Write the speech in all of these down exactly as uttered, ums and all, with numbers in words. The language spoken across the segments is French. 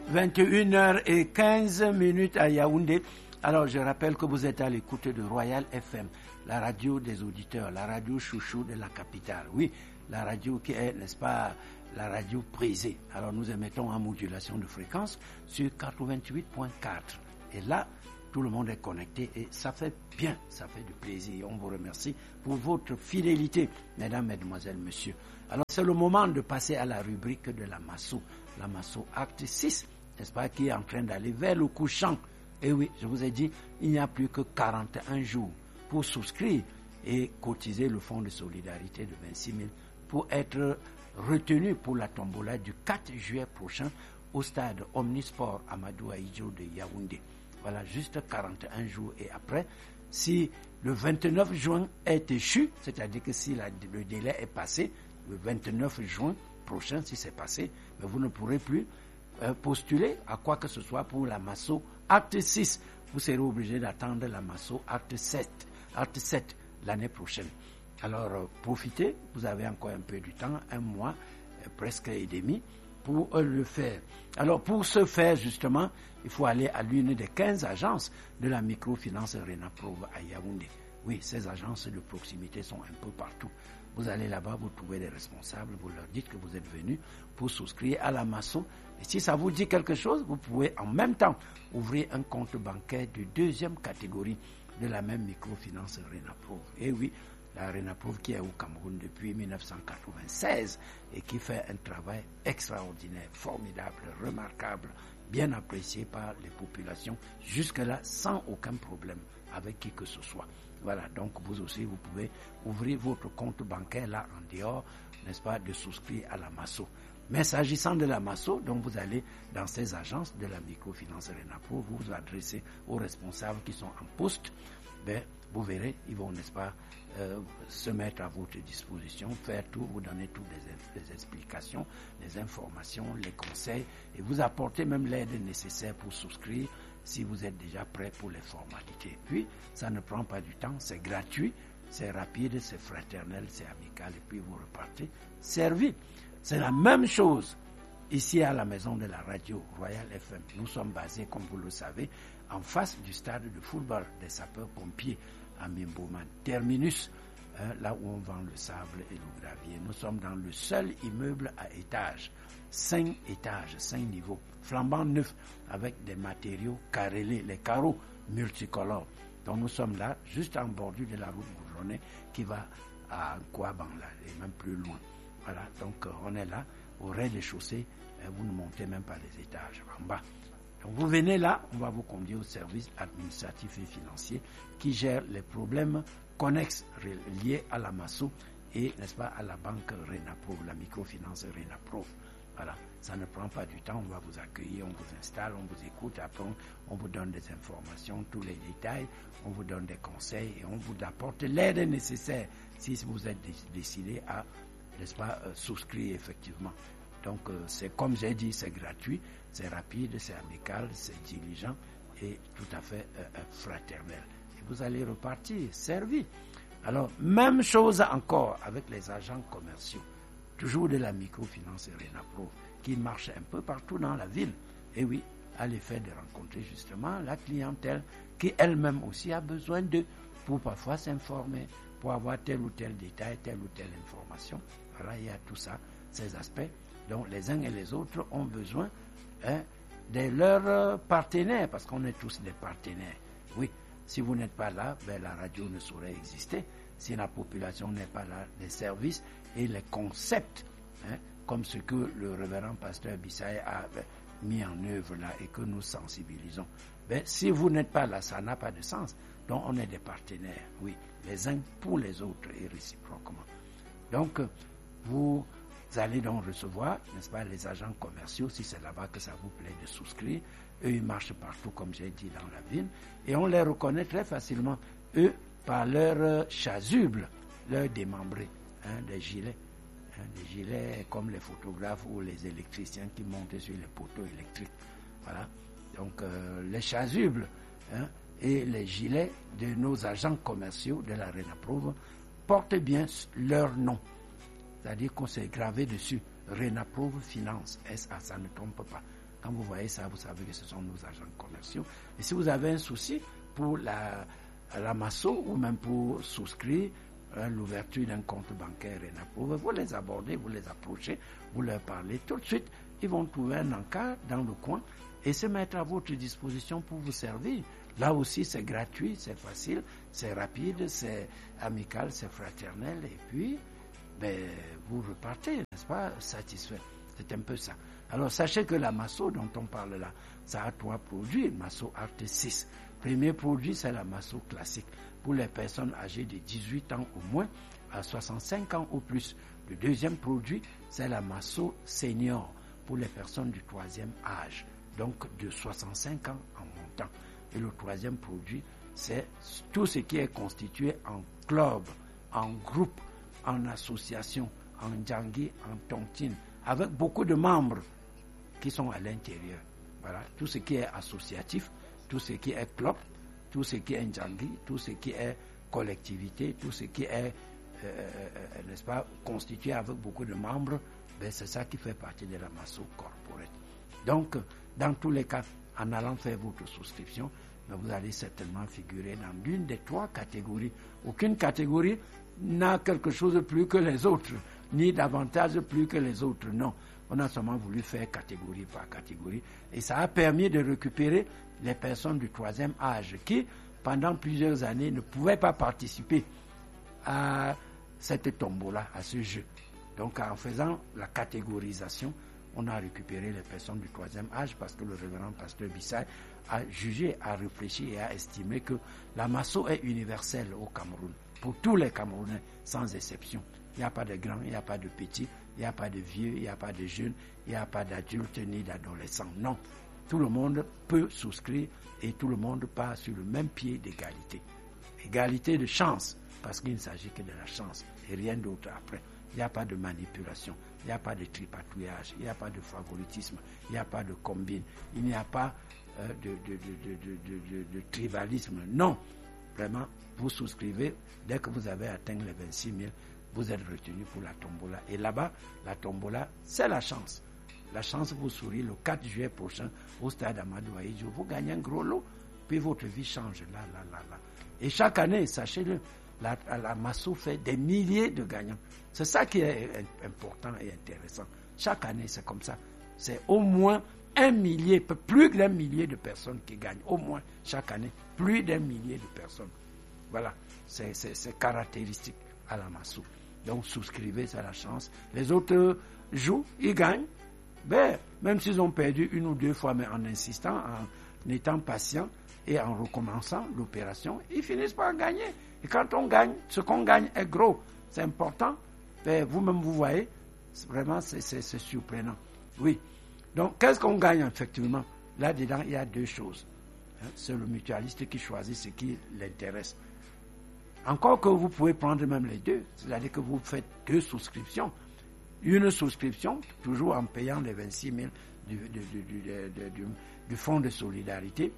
vingt et une heures quinze à Yaoundé. Alors, je rappelle que vous êtes à l'écoute de Royal F M, la radio des auditeurs, la radio chouchou de la capitale. Oui, la radio qui est, n'est-ce pas, la radio prisée. Alors, nous émettons en modulation de fréquence sur quatre-vingt-huit virgule quatre. Et là, tout le monde est connecté et ça fait bien, ça fait du plaisir. On vous remercie pour votre fidélité, mesdames, mesdemoiselles, messieurs. Alors, c'est le moment de passer à la rubrique de la Masso. La Masso acte six, n'est-ce pas, qui est en train d'aller vers le couchant. Et oui, je vous ai dit, il n'y a plus que quarante et un jours pour souscrire et cotiser le fonds de solidarité de vingt-six mille pour être retenu pour la tombola du quatre juillet prochain au stade Omnisport Amadou Ahidjo de Yaoundé. Voilà, juste quarante et un jours. Et après, si le vingt-neuf juin est échu, c'est-à-dire que si la, le délai est passé, le vingt-neuf juin prochain, si c'est passé, mais vous ne pourrez plus euh, postuler à quoi que ce soit pour la Masso acte six. Vous serez obligé d'attendre la Masso acte sept, acte sept l'année prochaine. Alors, euh, profitez, vous avez encore un peu du temps, un mois, euh, presque et demi, pour euh, le faire. Alors, pour ce faire, justement, il faut aller à l'une des quinze agences de la microfinance Renaprove à Yaoundé. Oui, ces agences de proximité sont un peu partout. Vous allez là-bas, vous trouvez des responsables, vous leur dites que vous êtes venus pour souscrire à la Masso. Et si ça vous dit quelque chose, vous pouvez en même temps ouvrir un compte bancaire de deuxième catégorie de la même microfinance Renaprove. Et oui, la Renaprove qui est au Cameroun depuis mille neuf cent quatre-vingt-seize et qui fait un travail extraordinaire, formidable, remarquable, bien apprécié par les populations, jusque-là sans aucun problème avec qui que ce soit. Voilà, donc vous aussi, vous pouvez ouvrir votre compte bancaire là en dehors, n'est-ce pas, de souscrire à la Masso. Mais s'agissant de la Masso, donc vous allez dans ces agences de la microfinance Renaprove, vous vous adressez aux responsables qui sont en poste, ben, vous verrez, ils vont, n'est-ce pas, euh, se mettre à votre disposition, faire tout, vous donner toutes les, les explications, les informations, les conseils, et vous apporter même l'aide nécessaire pour souscrire si vous êtes déjà prêt pour les formalités. Puis, ça ne prend pas du temps, c'est gratuit, c'est rapide, c'est fraternel, c'est amical, et puis vous repartez servi. C'est la même chose ici à la maison de la radio Royal F M. Nous sommes basés, comme vous le savez, en face du stade de football des sapeurs-pompiers à Mimboman, terminus, hein, là où on vend le sable et le gravier. Nous sommes dans le seul immeuble à étage, cinq étages, cinq niveaux, flambant neuf, avec des matériaux carrelés, les carreaux multicolores. Donc nous sommes là, juste en bordure de la route goudronnée qui va à Kouabangla, et même plus loin. Voilà, donc euh, on est là, au rez-de-chaussée, euh, vous ne montez même pas les étages, en bas. Donc vous venez là, on va vous conduire au service administratif et financier qui gère les problèmes connexes liés à la Masso et, n'est-ce pas, à la banque Renaprove, la microfinance Renaprove. Voilà, ça ne prend pas du temps, on va vous accueillir, on vous installe, on vous écoute, après on vous donne des informations, tous les détails, on vous donne des conseils et on vous apporte l'aide nécessaire si vous êtes décidé à, n'est-ce pas, euh, souscrire effectivement. Donc euh, c'est comme j'ai dit, c'est gratuit, c'est rapide, c'est amical, c'est diligent et tout à fait euh, euh, fraternel. Et vous allez repartir servi. Alors, même chose encore avec les agents commerciaux, toujours de la microfinance Renaprove, qui marche un peu partout dans la ville. Et oui, à l'effet de rencontrer justement la clientèle qui elle-même aussi a besoin d'eux pour parfois s'informer, pour avoir tel ou tel détail, telle ou telle information. Voilà, il y a tout ça, ces aspects dont les uns et les autres ont besoin, hein, de leurs partenaires, parce qu'on est tous des partenaires. Oui, si vous n'êtes pas là, ben, la radio ne saurait exister. Si la population n'est pas là, les services et les concepts, hein, comme ce que le révérend pasteur Bissaye a ben, mis en œuvre là et que nous sensibilisons. Ben, si vous n'êtes pas là, ça n'a pas de sens. Donc on est des partenaires, oui, les uns pour les autres et réciproquement. Donc vous allez donc recevoir, n'est-ce pas, les agents commerciaux, si c'est là-bas que ça vous plaît de souscrire. Eux, ils marchent partout, comme j'ai dit, dans la ville, et on les reconnaît très facilement, eux, par leur chasuble, leur démembré, hein, des gilets. Hein, des gilets comme les photographes ou les électriciens qui montent sur les poteaux électriques. Voilà. Donc, euh, les chasubles, hein, et les gilets de nos agents commerciaux de la Renaprove portent bien leur nom. C'est-à-dire qu'on s'est gravé dessus. Renaprove Finance, S A, ça ne trompe pas. Quand vous voyez ça, vous savez que ce sont nos agents commerciaux. Et si vous avez un souci pour la, la Masso ou même pour souscrire à l'ouverture d'un compte bancaire, vous les abordez, vous les approchez, vous leur parlez. Tout de suite, ils vont trouver un encart dans le coin et se mettre à votre disposition pour vous servir. Là aussi, c'est gratuit, c'est facile, c'est rapide, c'est amical, c'est fraternel. Et puis, ben, vous repartez, n'est-ce pas, satisfait. C'est un peu ça. Alors, sachez que la Masso dont on parle là, ça a trois produits. Masso Art six. Premier produit, c'est la Masso classique pour les personnes âgées de dix-huit ans au moins à soixante-cinq ans au plus. Le deuxième produit, c'est la Masso Senior pour les personnes du troisième âge, donc de soixante-cinq ans en montant. Et le troisième produit, c'est tout ce qui est constitué en club, en groupe, en association, en djangui, en tontine, avec beaucoup de membres qui sont à l'intérieur. Voilà, tout ce qui est associatif, tout ce qui est club, tout ce qui est djangui, tout ce qui est collectivité, tout ce qui est, euh, n'est-ce pas, constitué avec beaucoup de membres, ben c'est ça qui fait partie de la Masso corporate. Donc, dans tous les cas, en allant faire votre souscription, vous allez certainement figurer dans l'une des trois catégories. Aucune catégorie n'a quelque chose de plus que les autres, ni davantage plus que les autres. Non, on a seulement voulu faire catégorie par catégorie. Et ça a permis de récupérer les personnes du troisième âge qui, pendant plusieurs années, ne pouvaient pas participer à cette tombola, à ce jeu. Donc, en faisant la catégorisation, on a récupéré les personnes du troisième âge parce que le révérend pasteur Bissay a jugé, a réfléchi et a estimé que la Masso est universelle au Cameroun, pour tous les Camerounais, sans exception. Il n'y a pas de grands, il n'y a pas de petits, il n'y a pas de vieux, il n'y a pas de jeunes, il n'y a pas d'adultes ni d'adolescents. Non, tout le monde peut souscrire et tout le monde part sur le même pied d'égalité. Égalité de chance, parce qu'il ne s'agit que de la chance et rien d'autre après. Il n'y a pas de manipulation, il n'y a pas de tripatouillage, il n'y a pas de favoritisme, il n'y a pas de combine, il n'y a pas euh, de, de, de, de, de, de, de tribalisme. Non, vraiment, vous souscrivez, dès que vous avez atteint les vingt-six mille, vous êtes retenu pour la tombola. Et là-bas, la tombola, c'est la chance. La chance vous sourit le quatre juillet prochain au stade Amadou Ahidjo. Vous gagnez un gros lot, puis votre vie change là, là, là, là. Et chaque année, sachez-le, La, la Masso fait des milliers de gagnants. C'est ça qui est important et intéressant. Chaque année, c'est comme ça. C'est au moins un millier, plus d'un millier de personnes qui gagnent. Au moins, chaque année, plus d'un millier de personnes. Voilà, c'est, c'est, c'est caractéristique à la Masso. Donc, souscrivez, c'est la chance. Les autres jouent, ils gagnent. Ben, même s'ils ont perdu une ou deux fois, mais en insistant, en étant patient et en recommençant l'opération, ils finissent par gagner. Et quand on gagne, ce qu'on gagne est gros, c'est important. Et vous-même, vous voyez, vraiment, c'est, c'est, c'est surprenant. Oui. Donc, qu'est-ce qu'on gagne, effectivement? Là-dedans, il y a deux choses. C'est le mutualiste qui choisit ce qui l'intéresse. Encore que vous pouvez prendre même les deux, c'est-à-dire que vous faites deux souscriptions. Une souscription, toujours en payant les vingt-six mille du, du, du, du, du, du, du fonds de solidarité.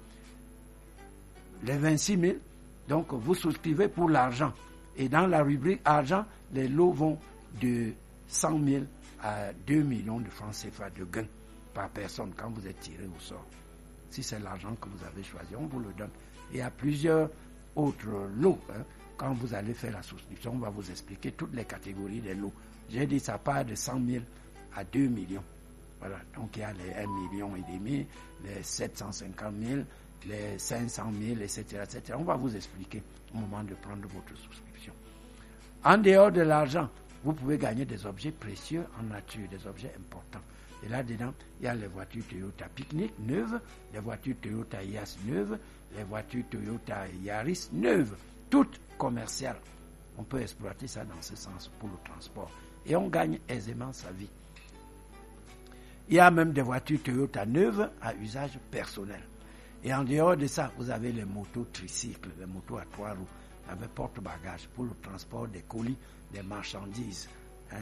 Les vingt-six mille, donc vous souscrivez pour l'argent. Et dans la rubrique argent, les lots vont de cent mille à deux millions de francs C F A de gains par personne quand vous êtes tiré au sort. Si c'est l'argent que vous avez choisi, on vous le donne. Et il y a plusieurs autres lots. Hein. Quand vous allez faire la souscription, on va vous expliquer toutes les catégories des lots. J'ai dit ça part de cent mille à deux millions. Voilà. Donc il y a les un million et demi, les sept cent cinquante mille, les cinq cent mille, et cetera, et cetera. On va vous expliquer au moment de prendre votre souscription. En dehors de l'argent, vous pouvez gagner des objets précieux en nature, des objets importants. Et là-dedans, il y a les voitures Toyota Picnic neuves, les voitures Toyota Yaris neuves, les voitures Toyota Yaris neuves, toutes commerciales. On peut exploiter ça dans ce sens pour le transport. Et on gagne aisément sa vie. Il y a même des voitures Toyota neuves à usage personnel. Et en dehors de ça, vous avez les motos tricycles, les motos à trois roues, avec porte-bagages pour le transport des colis, des marchandises, hein,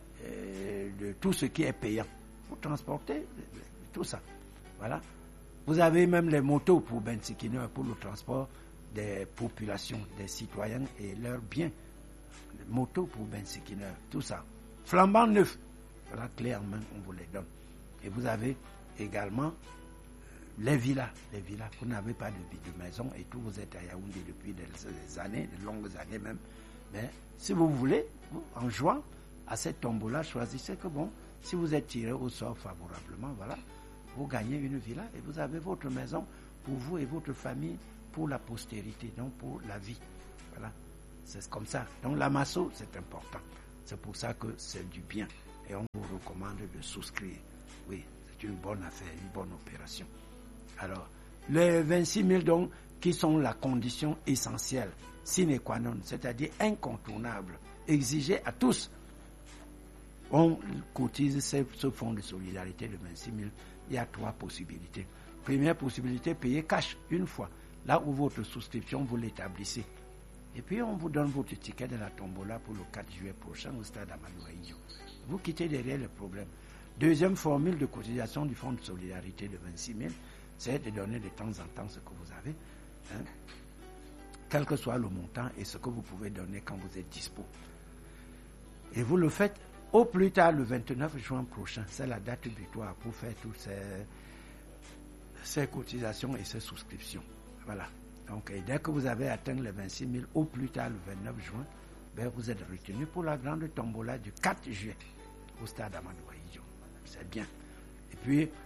de tout ce qui est payant. Pour transporter tout ça. Voilà. Vous avez même les motos pour Bensikiner, pour le transport des populations, des citoyens et leurs biens. Les motos pour Bensikiner, tout ça. Flambant neuf. Voilà, clé en main, on vous les donne. Et vous avez également les villas. Les villas, vous n'avez pas de, de maison et tout, vous êtes à Yaoundé depuis des, des années, de longues années même. Mais si vous voulez, vous, en jouant à cette tombola, choisissez que bon, si vous êtes tiré au sort favorablement, voilà, vous gagnez une villa et vous avez votre maison pour vous et votre famille, pour la postérité, donc pour la vie. Voilà, c'est comme ça. Donc la masso, c'est important. C'est pour ça que c'est du bien et on vous recommande de souscrire. Oui, c'est une bonne affaire, une bonne opération. Alors, les vingt-six mille donc, qui sont la condition essentielle, sine qua non, c'est-à-dire incontournable, exigée à tous. On cotise ce, ce fonds de solidarité de vingt-six mille. Il y a trois possibilités. Première possibilité, payer cash une fois, là où votre souscription, vous l'établissez. Et puis, on vous donne votre ticket de la tombola pour le quatre juillet prochain au stade Amadou Ahidjo. Vous quittez derrière le problème. Deuxième formule de cotisation du fonds de solidarité de vingt-six mille, c'est de donner de temps en temps ce que vous avez, hein, quel que soit le montant et ce que vous pouvez donner quand vous êtes dispo. Et vous le faites au plus tard le vingt-neuf juin prochain. C'est la date butoir pour faire toutes ces, ces cotisations et ces souscriptions. Voilà. Donc, et dès que vous avez atteint les vingt-six mille, au plus tard le vingt-neuf juin, ben, vous êtes retenu pour la grande tombola du quatre juillet au stade Amadou Ahidjo. C'est bien. Et puis,